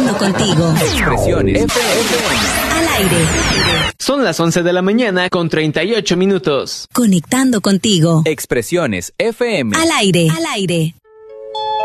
Conectando contigo. Expresiones FM. Al aire. Son las 11 de la mañana con 38 minutos. Conectando contigo. Expresiones FM. Al aire.